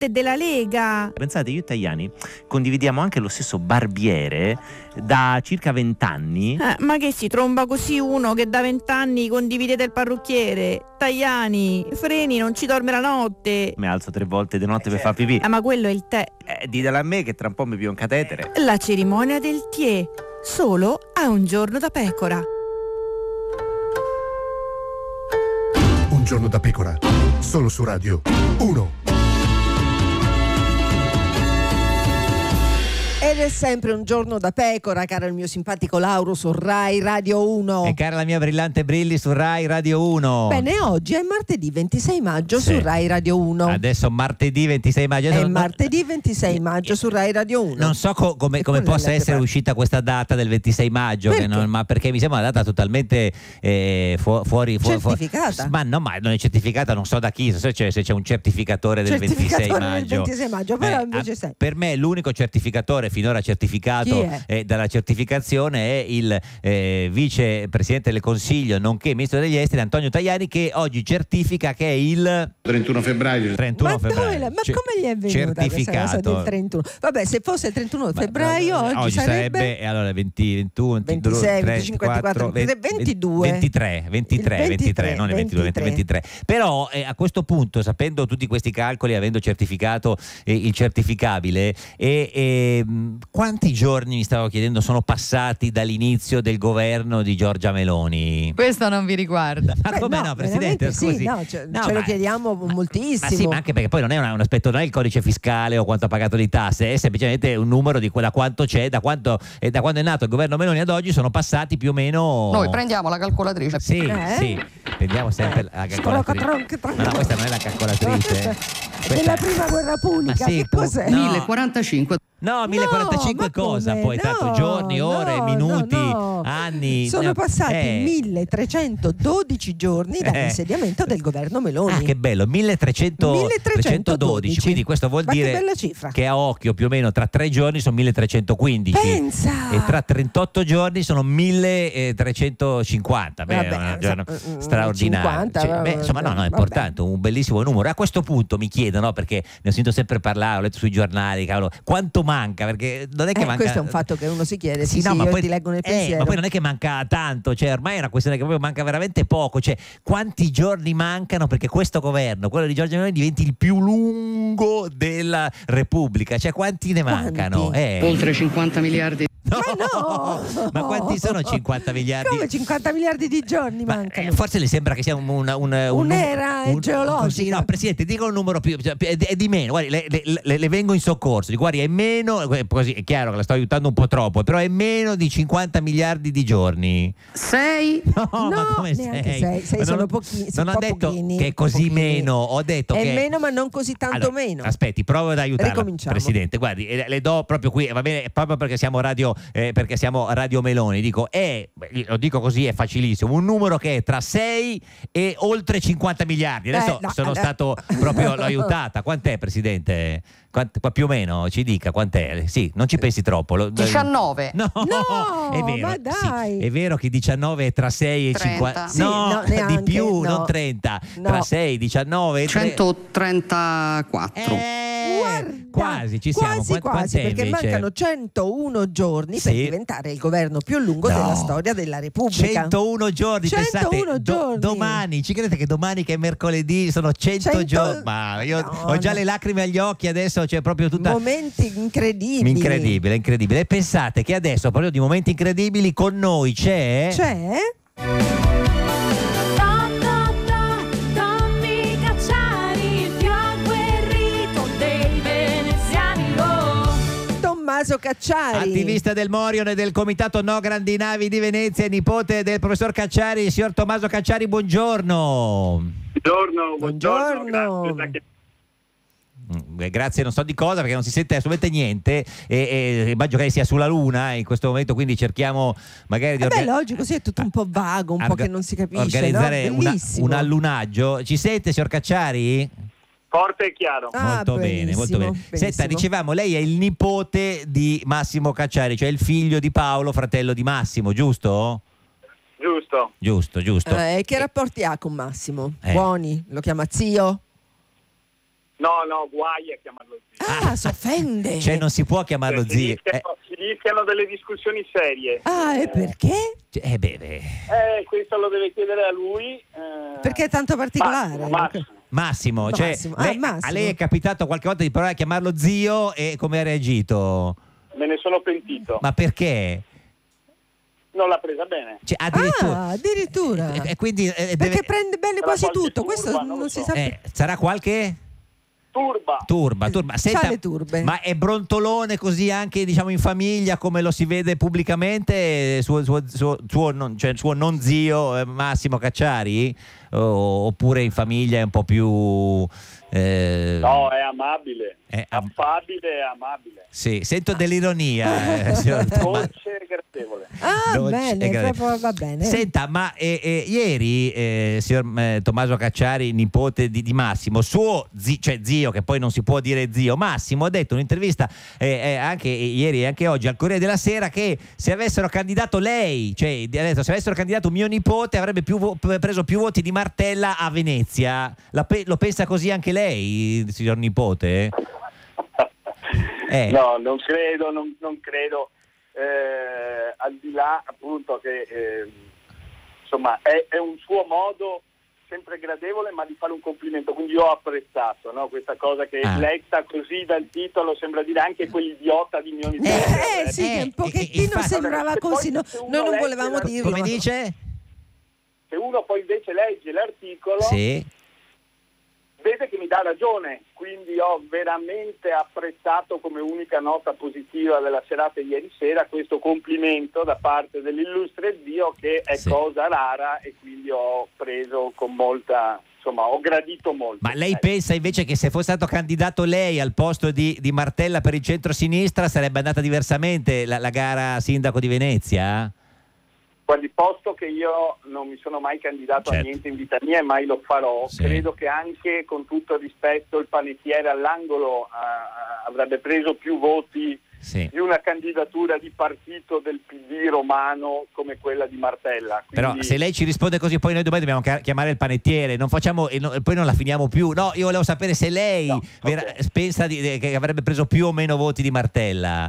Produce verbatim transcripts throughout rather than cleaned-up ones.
latte della Lega. Pensate, io e Tajani condividiamo anche lo stesso barbiere da circa vent'anni. Eh, ma che si tromba così uno che da vent'anni condividete il parrucchiere? Tajani, freni, non ci dorme la notte. Mi alzo tre volte di notte per far pipì. Ah, ma quello è il tè. Eh, ditela a me che tra un po' mi pio un catetere. La cerimonia del tè, solo a Un giorno da pecora. Un giorno da pecora, solo su Radio uno. Ed è sempre un giorno da pecora, caro il mio simpatico Lauro su Rai Radio uno. E cara la mia brillante Brilli su Rai Radio uno. Bene, oggi è martedì ventisei maggio Sì. su Rai Radio uno. Adesso martedì ventisei maggio. È Non- martedì ventisei maggio su Rai Radio uno. Non so co- come, E come quella è possa la essere prepara- uscita questa data del ventisei maggio, che Perché? non- ma perché mi sembra una data totalmente eh, fu- fuori, fu- fu- Certificata? ma no, ma non è certificata, non so da chi, se c'è, se c'è un certificatore del Certificatore ventisei del maggio. ventisei maggio, però Eh, invece a- sei. Per me l'unico certificatore finora certificato Chi è? eh, dalla certificazione è il eh, vice presidente del Consiglio nonché ministro degli esteri Antonio Tajani, che oggi certifica che è il trentuno febbraio. trentuno Ma, dove febbraio. la- ma Ce- come gli è venuta questa cosa certificato. del trentuno? Vabbè, se fosse il trentuno Ma- febbraio, ma- oggi, sarebbe e allora venti, ventuno, ventidue, ventisei, tre, venticinque, quattro, ventiquattro, ventidue. ventitré, ventitré, Il ventitré, non il ventidue, ventitré. ventitré. Però eh, a questo punto, sapendo tutti questi calcoli, avendo certificato eh, il certificabile, e, e, mh, quanti giorni, mi stavo chiedendo, sono passati dall'inizio del governo di Giorgia Meloni? Questo non vi riguarda. Ma Beh, come no, no, Presidente? veramente sì, Scusi. no, ce- No, ce lo ma- chiediamo moltissimo. Ma sì, ma anche perché poi non è una- un aspetto, non è il codice fiscale o quanto ha pagato di tasse, è semplicemente un numero di que- da quanto c'è, da quanto, e da quando è nato il governo Meloni ad oggi sono passati più o meno. Noi prendiamo la calcolatrice. Sì, Eh? sì, prendiamo sempre la calcolatrice. Tronc, tronc, No, no, questa non è la calcolatrice. Della Questa- prima guerra punica, Ma sì, che pu- cos'è? no. mille e quarantacinque. No, mille e quarantacinque ma cosa? come? Poi tanto No, giorni, ore, no, minuti, no, no. anni. Sono no, passati eh. milletrecentododici giorni Eh. dall'insediamento del governo Meloni. Ah, che bello, milletrecento milletrecentododici. Quindi questo vuol Ma che dire bella cifra. che a occhio più o meno tra tre giorni sono milletrecentoquindici. Pensa! E tra trentotto giorni sono milletrecentocinquanta. Beh, Vabbè, è un giorno so- mm, straordinario. cinquanta, Cioè, beh, insomma, no, no, è vabbè. importante, un bellissimo numero. A questo punto mi chiedono, perché ne ho sentito sempre parlare, ho letto sui giornali, cavolo, quanto manca? Perché non è che Eh, manca. questo è un fatto che uno si chiede, sì, no, sì, ma io poi, ti leggo nel eh, pensiero. ma poi non è che manca tanto, cioè ormai è una questione che proprio manca veramente poco, cioè quanti giorni mancano perché questo governo, quello di Giorgia Meloni, diventi il più lungo della Repubblica, cioè quanti ne Quanti? mancano? Eh. Oltre cinquanta miliardi. No! Ma no! Ma quanti sono cinquanta miliardi? Come cinquanta miliardi di giorni Ma, mancano? eh, forse le sembra che sia un, un, un, un- Un'era un- geologica. Sì, no, Presidente, dico un numero più, cioè, è, è di meno. Guardi, le, le- le- le vengo in soccorso. Dico, guardi, è meno, eh, così è chiaro che la sto aiutando un po' troppo, però è meno di cinquanta miliardi di giorni. sei. No, No, ma come neanche sei? sei, sei Ma sono non, pochi- non sono ho un po' detto pochini, che è così pochini. meno, ho detto È che meno, ma non così tanto Allora, meno. Aspetti, provo ad aiutarla, Ricominciamo. Presidente. Guardi, eh, le do proprio qui, va bene, proprio perché siamo radio, eh, perché siamo Radio Meloni. Dico, è, lo dico così, è facilissimo, un numero che è tra sei e oltre cinquanta miliardi. Adesso Eh, no, sono eh. stato proprio, l'ho aiutata. Quant'è, Presidente? Quant- qua più o meno, ci dica quant'è? Sì, non ci pensi troppo. Lo- diciannove. No, No, è vero, ma sì, dai. è vero che diciannove è tra sei e trenta. cinquanta. Sì, no, no, neanche, di più, no. non trenta. No. Tra sei, diciannove e tre- centotrentaquattro. Eh, Guarda, quasi ci siamo. quasi, Quant- quasi, quant'è perché invece? mancano centouno giorni per Sì. diventare il governo più lungo No. della storia della Repubblica. centouno giorni, centouno pensate, do- giorni. domani, ci credete che domani che è mercoledì sono cento, cento giorni? Ma io No, ho già no. le lacrime agli occhi adesso, c'è proprio tutta Momenti incredibili. incredibile, incredibile. E pensate che adesso, proprio di momenti incredibili, con noi c'è C'è? Tommy Cacciari, il più agguerrito dei veneziani, oh. Tommaso Cacciari. attivista del Morion e del comitato No Grandi Navi di Venezia, nipote del professor Cacciari, il signor Tommaso Cacciari, buongiorno. Buongiorno, Buongiorno. buongiorno, grazie. Mm, Grazie, non so di cosa perché non si sente assolutamente niente e, e immagino che lei sia sulla Luna in questo momento, quindi cerchiamo magari di Eh beh, orga- oggi così è tutto un po' vago, un po' orga- che non si capisce, organizzare no? una- Bellissimo. un allunaggio. Ci sente, signor Cacciari? Forte e chiaro. Ah, molto bene, molto bene. benissimo, Senta, benissimo. dicevamo, lei è il nipote di Massimo Cacciari, cioè il figlio di Paolo, fratello di Massimo, giusto? Giusto. Giusto, giusto. Eh, che rapporti ha con Massimo? Eh. Buoni? Lo chiama zio? No, no, guai a chiamarlo zio. Ah, si offende. Cioè non si può chiamarlo Si zio. Eh, rischiano, si rischiano delle discussioni serie. Ah, e perché? eh, beh, beh. Eh, questo lo deve chiedere a lui. eh. Perché è tanto particolare? Massimo, Massimo. Massimo, cioè, Massimo. Ah, lei- Massimo. a lei è capitato qualche volta di provare a chiamarlo zio e come ha reagito? Me ne sono pentito. Ma perché? Non l'ha presa bene. Cioè, addirittura. Ah, addirittura. E, e quindi eh, deve- Perché prende bene Sarà quasi qualche tutto, turba, questo non non, lo si so. sa. eh, sarà qualche Turba. turba, turba. Senta, le turbe. ma è brontolone così anche diciamo in famiglia come lo si vede pubblicamente suo, suo, suo, suo non, cioè, suo non zio eh, Massimo Cacciari? O- oppure in famiglia è un po' più eh, No, è amabile. è am- Affabile e amabile. sì, sento dell'ironia eh, signor Tommaso. Dolce e gradevole. Ah, Dolce e bene, gradevole. proprio va bene. Senta, ma eh, eh, ieri, eh, signor eh, Tommaso Cacciari, nipote di, di Massimo, suo zi- cioè zio, che poi non si può dire zio, Massimo ha detto in un'intervista eh, eh, anche ieri e anche oggi al Corriere della Sera che se avessero candidato lei, cioè ha detto, se avessero candidato mio nipote avrebbe più vo- preso più voti di Martella a Venezia. La pe- lo pensa così anche lei, signor nipote? Eh. No, non credo, non, non credo. Eh, al di là appunto che eh, insomma è, è un suo modo sempre gradevole ma di fare un complimento, quindi io ho apprezzato, no? Questa cosa che Ah. letta così dal titolo sembra dire anche quell'idiota di mio nipote. Eh, Eh, sì, che eh, un pochettino infatti- sembrava Se poi- così, no, se uno noi non legge volevamo la- dirlo. Come ma- dice? Se uno poi invece legge l'articolo Sì. vede che mi dà ragione, quindi ho veramente apprezzato come unica nota positiva della serata ieri sera questo complimento da parte dell'illustre zio che è Sì. cosa rara e quindi ho preso con molta, insomma ho gradito molto. Ma lei Ecco. pensa invece che se fosse stato candidato lei al posto di, di Martella per il centro-sinistra sarebbe andata diversamente la, la gara sindaco di Venezia? Guardi, posto che io non mi sono mai candidato Certo. a niente in vita mia e mai lo farò, Sì. credo che anche con tutto il rispetto il panettiere all'angolo ah, avrebbe preso più voti Sì. di una candidatura di partito del P D romano come quella di Martella. Però Quindi- se lei ci risponde così poi noi domani dobbiamo ca- chiamare il panettiere, non facciamo e no- e poi non la finiamo più. No, io volevo sapere se lei No, vera- ok. pensa di- de- che avrebbe preso più o meno voti di Martella.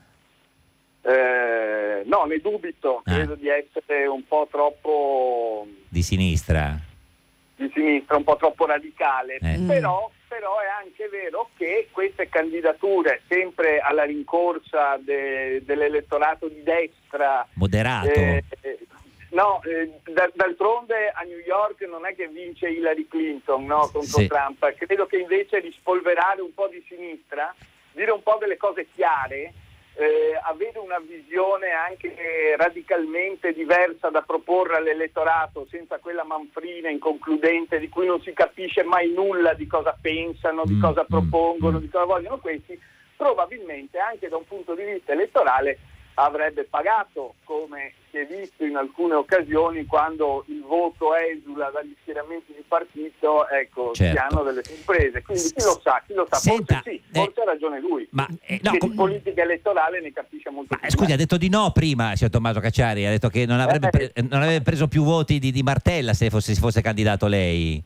Eh, no, ne dubito, Ah. credo di essere un po' troppo Di sinistra. di sinistra, un po' troppo radicale, Eh. Mm. però, però è anche vero che queste candidature, sempre alla rincorsa de- dell'elettorato di destra, Moderato. eh, no, eh, d- d'altronde a New York non è che vince Hillary Clinton, no, contro Sì. Trump, credo che invece rispolverare un po' di sinistra, dire un po' delle cose chiare, eh, avere una visione anche radicalmente diversa da proporre all'elettorato, senza quella manfrina inconcludente di cui non si capisce mai nulla di cosa pensano, di Mm, cosa mm, propongono, mm. di cosa vogliono questi, probabilmente anche da un punto di vista elettorale avrebbe pagato, come si è visto in alcune occasioni quando il voto esula dagli schieramenti di partito, ecco, Certo. si hanno delle sorprese, quindi chi lo sa, chi lo sa, Senta, forse sì, eh, forse ha ragione lui, Ma eh, no, che com- di politica elettorale ne capisce molto ma, più. eh, scusi, ha detto di no prima, signor Tommaso Cacciari, ha detto che non avrebbe, pre- Eh. non avrebbe preso più voti di, di Martella se fosse, se fosse candidato lei.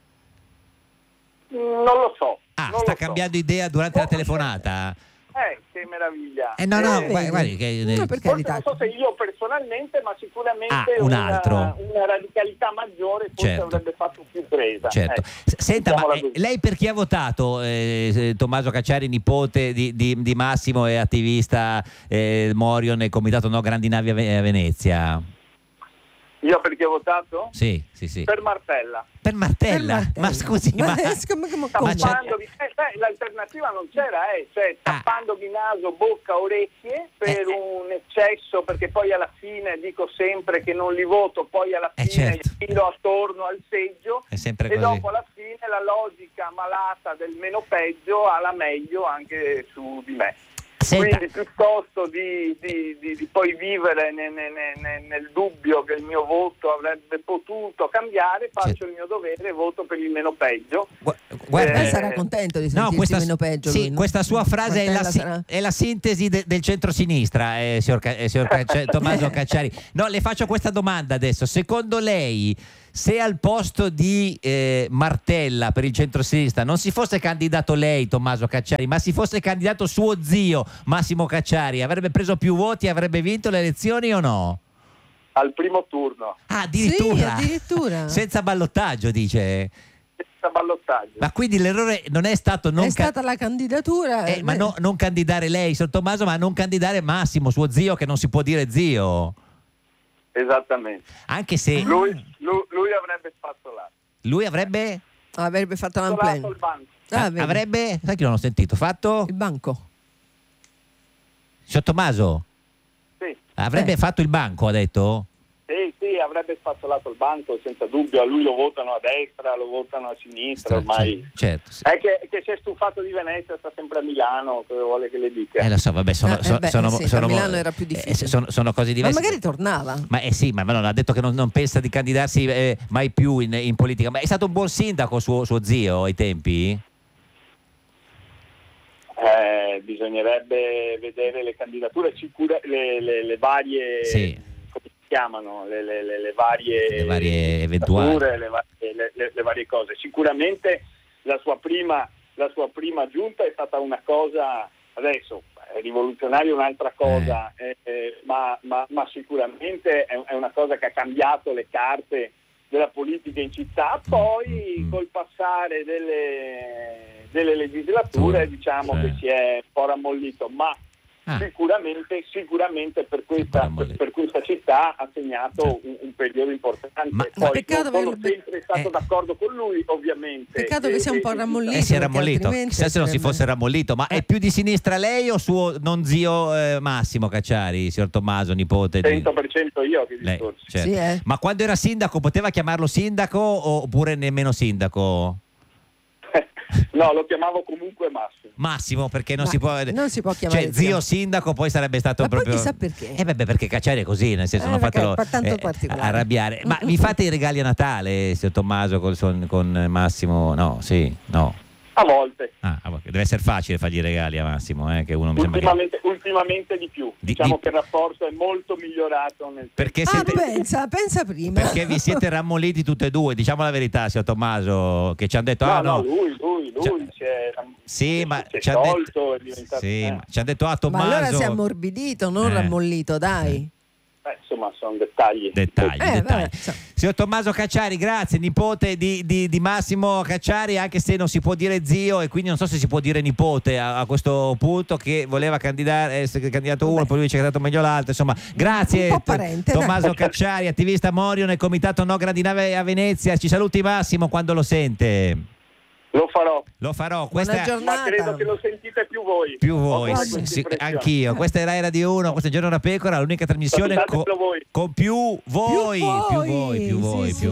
Non lo so. Ah, non sta lo so. cambiando idea durante la telefonata? Eh, che meraviglia. Eh no, no, Eh, guardi, guardi che- No, per Forse carità. non so se io personalmente, ma sicuramente Ah, un una, altro. una radicalità maggiore forse Certo. avrebbe fatto più presa. Certo. Ecco. S- Senta, ma Mettiamola eh, così. lei per chi ha votato? Eh, se- Tommaso Cacciari, nipote di, di- di Massimo e attivista eh, Morion e Comitato No Grandi Navi a Ve- a Venezia? Io perché ho votato? Sì, sì, sì. Per, Per Martella. Martella? Per Martella. Ma scusi, ma... Ma è- come- come- Ma c'è- Tappandovi, eh, beh, l'alternativa non c'era, eh, cioè Ah. tappandovi naso, bocca, orecchie per Eh, eh. un eccesso, perché poi alla fine dico sempre che non li voto, poi alla Eh, fine certo. giro attorno al seggio È sempre e così. dopo alla fine la logica malata del meno peggio ha la meglio anche su di me. Senta, Quindi piuttosto di, di- di- di poi vivere ne- ne- ne- nel dubbio che il mio voto avrebbe potuto cambiare, faccio Certo. il mio dovere e voto per il meno peggio. gu- guarda... Eh, Lei sarà contento di No, sentirsi questa, meno peggio. sì, lui, no? questa sua frase è la, Martella si- sarà- è la sintesi de- del centro-sinistra, eh, signor, Ca- eh, signor Caccia- Tommaso Cacciari. No, le faccio questa domanda adesso. Secondo lei se al posto di eh, Martella per il centrosinistra non si fosse candidato lei, Tommaso Cacciari, ma si fosse candidato suo zio Massimo Cacciari, avrebbe preso più voti e avrebbe vinto le elezioni o no? Al primo turno. Ah, addirittura, Sì, addirittura. senza ballottaggio, dice. Senza ballottaggio. Ma quindi l'errore non è stato non È ca- stata la candidatura. eh, ma no- non candidare lei, Sor Tommaso, ma non candidare Massimo, suo zio, che non si può dire zio. Esattamente. Anche se Lui, lui, lui avrebbe spazzolato. lui avrebbe Avrebbe fatto Spazzolato l'unplane. il banco. Ah, a- vedi. avrebbe, sai che non ho sentito, fatto Il banco. Sor Tommaso Sì. avrebbe Eh. fatto il banco, ha detto? Sì, sì, avrebbe spazzolato il banco, senza dubbio. A lui lo votano a destra, lo votano a sinistra, ormai. Certo, sì. È che, che si è stufato di Venezia, sta sempre a Milano, cosa vuole che le dica? Eh, lo so, vabbè, sono, Eh, eh, so- beh, sono, sì, sono- a Milano era più difficile. eh, sono, sono cose Ma diverse. magari tornava. Ma eh sì, ma non ha detto che non, non pensa di candidarsi eh, mai più in, in politica. Ma è stato un buon sindaco suo, suo zio ai tempi? Eh, bisognerebbe vedere le candidature, sicure, le, le, le varie, Sì. come si chiamano, le, le, le, le varie, Le varie eventuali. candidature, le varie, le- le- le varie cose. Sicuramente la sua prima, la sua prima giunta è stata una cosa, adesso è rivoluzionaria un'altra cosa, eh, eh, ma, ma, ma sicuramente è, è una cosa che ha cambiato le carte della politica in città. Poi Mm. col passare delle, delle legislature Sì. diciamo Sì. che si è un po' rammollito, ma Ah. sicuramente, sicuramente per, un po' questa, rammollito. per, per questa città ha segnato Certo. un, un periodo importante. Ma- Poi ma peccato non sono averlo- sempre stato eh. d'accordo con lui, ovviamente. Peccato che E- sia un e- po' e- rammollito. Eh, si è perché rammollito. altrimenti Chissà se non si sarebbe- fosse rammollito. Ma è più di sinistra lei o suo non zio eh, Massimo Cacciari, signor Tommaso, nipote? di- cento per cento io che Lei, discorsi. certo. Sì, eh. Ma quando era sindaco poteva chiamarlo sindaco oppure nemmeno sindaco? No, lo chiamavo comunque Massimo. Massimo, perché non Ma si può non si può chiamare cioè zio. zio sindaco poi sarebbe stato Ma poi proprio chissà perché. Eh beh, beh, perché Cacciari è così, nel senso Eh, non perché fatelo è tanto particolare. arrabbiare. Ma Mm, mi mm, fate i regali a Natale, signor Tommaso, col son- con Massimo? No, sì, no. A volte. Ah, deve essere facile fargli i regali a Massimo, eh, che uno mi sembra che... Ultimamente, ultimamente di più. Di- diciamo di- che il rapporto è molto migliorato nel Perché Ah, siete... pensa, pensa prima. Perché vi siete rammoliti tutte e due, diciamo la verità, signor Tommaso, che ci hanno detto No, ah no, no, lui, lui, lui Cioè- si è, sì, ma si è ci hanno tolto, detto, è diventato... sì, eh. ma ci hanno detto ah Ma Tommaso, allora si è ammorbidito, non Eh. rammollito, dai. Eh, insomma, sono dettagli. dettagli, Eh, dettagli. vabbè, insomma. Signor Tommaso Cacciari, grazie, nipote di, di- di Massimo Cacciari, anche se non si può dire zio e quindi non so se si può dire nipote a, a questo punto, che voleva candidare, essere candidato uno, Vabbè. poi lui ci è candidato meglio l'altro, insomma, grazie Un po' parente, dai. Tommaso Cacciari, attivista Morio nel comitato No Gradinave a Venezia, ci saluti Massimo quando lo sente. Lo farò, Lo farò, Buona questa è giornata. ma credo che lo sentite più voi. più Ho voi, fatto sì, questa sì, impressione. anch'io. Questa è Rai Radio uno, questo è Giorno da Pecora, l'unica trasmissione co- Salutatelo voi. con più voi, Più più voi, voi, più voi, sì, più sì.